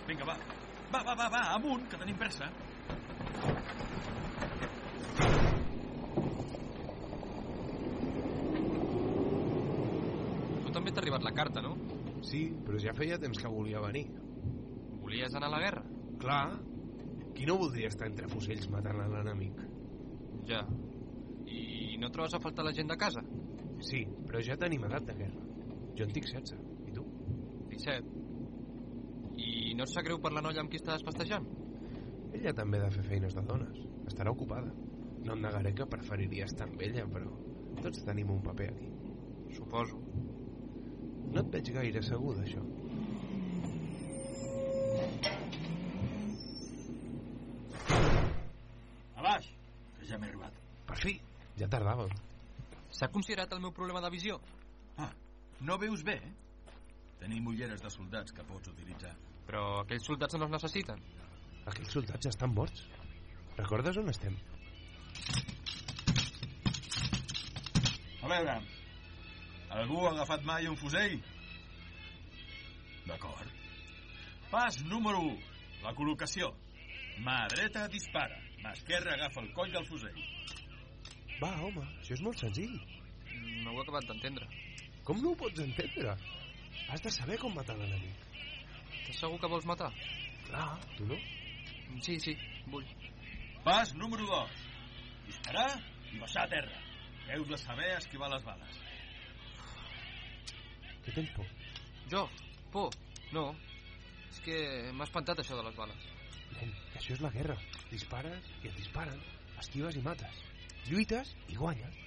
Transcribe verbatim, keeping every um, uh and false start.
Vinga, va. Va, va, va, va, amunt, que tenim pressa. Tu també t'ha arribat la carta, no? Sí, però ja feia temps que volia venir. Volies anar a la guerra? Clar. Qui no voldria estar entre fusells matant a l'enemic? Ja. I no trobes a faltar la gent de casa? Sí, però ja tenim edat de guerra. Jo en tinc setze. I tu? disset. I no et sap greu per la noia amb qui estàs festejant? Ella també ha de fer feines de dones. Estarà ocupada. No em negaré que preferiria estar amb ella, però tots tenim un paper aquí. Suposo. No et veig gaire segur d'això. A baix, que ja m'he arribat. Per fi, ja tardàvem. S'ha considerat el meu problema de visió? Ah, no veus bé, eh? Tenim ulleres de soldats que pots utilitzar. Però aquells soldats no els necessiten. Aquells soldats ja estan morts. Recordes on estem? A veure, algú ha agafat mai un fusell? D'acord. Pas número u, la col·locació. Mà dreta dispara, mà esquerra agafa el coll del fusell. Va, home, això és molt senzill. No ho he acabat d'entendre. Com no ho pots entendre? Has de saber com matar l'enemic. Estàs segur que vols matar? Clar, tu no? Sí, sí, vull. Pas número dos, disparar i baixar a terra. Heus de saber esquivar les bales. Què tens por? Jo? Por? No. És que m'ha espantat això de les bales. Nen, que això és la guerra. Dispares i et disparen. Esquives i mates. Lluites i guanyes.